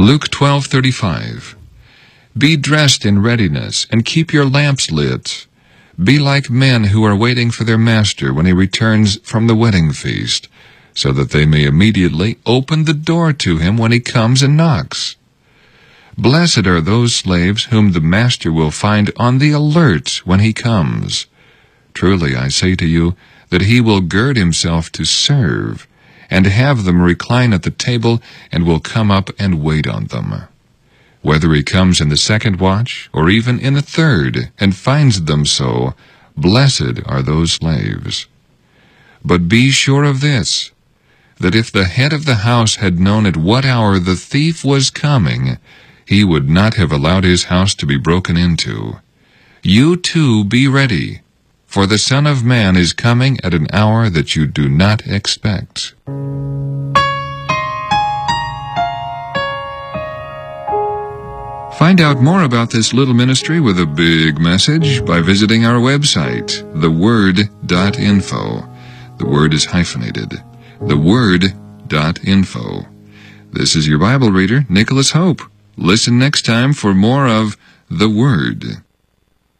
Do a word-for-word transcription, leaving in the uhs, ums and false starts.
Luke twelve thirty-five. Be dressed in readiness, and keep your lamps lit. Be like men who are waiting for their master when he returns from the wedding feast, so that they may immediately open the door to him when he comes and knocks. Blessed are those slaves whom the master will find on the alert when he comes. Truly I say to you that he will gird himself to serve, and have them recline at the table, and will come up and wait on them. Whether he comes in the second watch, or even in the third, and finds them so, blessed are those slaves. But be sure of this, that if the head of the house had known at what hour the thief was coming, he would not have allowed his house to be broken into. You too be ready, for the Son of Man is coming at an hour that you do not expect. Find out more about this little ministry with a big message by visiting our website, the word dot info. The word is hyphenated. the word dot info. This is your Bible reader, Nicholas Hope. Listen next time for more of The Word.